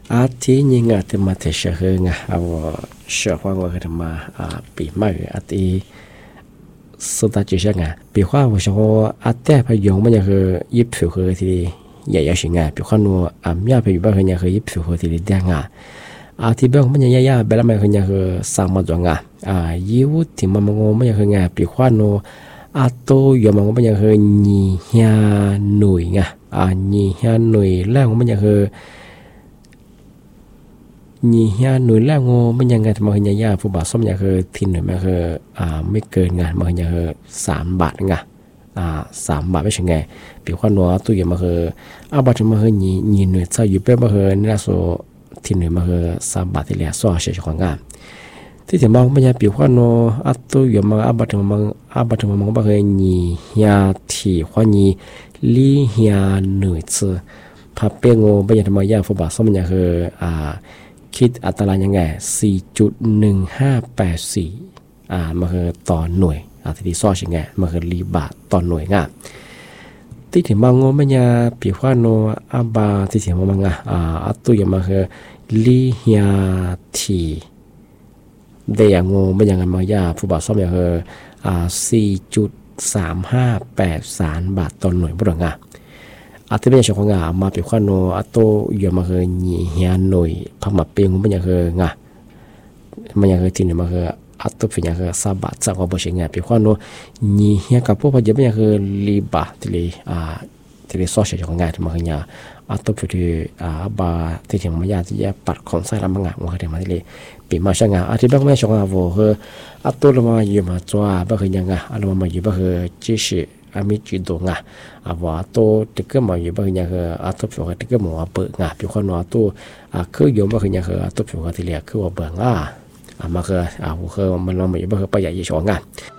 อาทิยิงที่มาเทเชอร์ไงเอาเชื่อว่าว่าคือมาปีใหม่อาทิสุดท้ายจะยังไงปีว่าว่าช่วงอาทิตย์พยงมันยังคือยิบผิวคือที่ใหญ่ๆสิไงปีว่านัวมีอะไรอยู่บ้างคือยังคือยิบผิวคือที่เดียงอ่ะอาทิตย์บ้างมันยังยากๆเวลามันคือยังคือสามวันจังอ่ะยิวที่มันงงมันยังคือไงปีว่านัวอาตัวอยู่มันมันยังคือยี่ห้าหน่วยไงยี่ห้าหน่วยแล้วมันยังคือยี่ห้าหน่วยแล้วงูมันยังไงทำไมยังยากผู้บ่าวส้มยังคือทีหน่วยมันคือไม่เกินไงมันยังคือ3 บาทไง3 บาทไม่ใช่ไงปีว่านัวตัวอย่างมันคือบาทมันคือยี่หน่วยเท่าอยู่เป็นมันคือนี่ละโซทีหน่วยมันคือ3 บาทที่เหลือ2เฉยๆของงานที่ถึงมองมันยังปีว่านัวตัวอย่างมันบาทมันก็คือยี่ห้าที่ว่ายี่ลี่ห้าหน่วยเท่าพอเป็นงูมันยังทำไมยากผู้บ่าวส้มมันยังคือคิดอัตรายังไง 4.1584 มันคือต่อหน่วยที่ซอใช่ไงมันคือลีบาทต่อหน่วยงะที่ถึงบางงมันยาปีว่าโนบาที่ถึงบางตัวอย่างมันคือลีเฮียทีเดียงงมันยังไงมันยาผู้บ่าวซ้อมอย่างคือ4.3583 บาทต่อหน่วยบ่ดงะที่เป็นช่วงงามาปีว่าโนตัวอย่างมันคือยี่ห้าหน่วยพม่าเป็นงมันยังคืองะมันยังคือที่นี่มันคือตัวเป็นยังคือ3 บาทจากว่าบ่ใช่ไงปีว่าโนยี่ห้ากับพวกมันจะเป็นยังคือลีบาทที่ซอสของงานมันคือยาตัวเป็นบาที่ถึงมันยาที่จะปัดของใส่ลำบากมันคือมันที่ปีมาช่างงาที่แบบไม่ช่างงาว่าคือตัวเรามาอยู่มาจ้าแบบคือยังไงเรามาอยู่แบบคือจิชิมีจุดตรงว่าตัวตึกมาอยู่แบบคือยังคือตัวเป็นตึกมาว่าเปิดงาปีว่าโนตัวคืออยู่แบบคือยังคือตัวเป็นที่เรียกคือว่าเบิ่งมาคือคือมันเราไม่อยู่แบบคือประหยัดยี่ช่องงาน